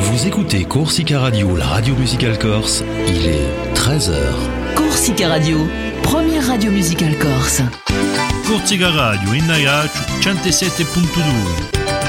Vous écoutez Corsica Radio, la radio musicale corse. Il est 13h. Corsica Radio, première radio musicale corse. Corsica Radio, in Naiac, 107.2.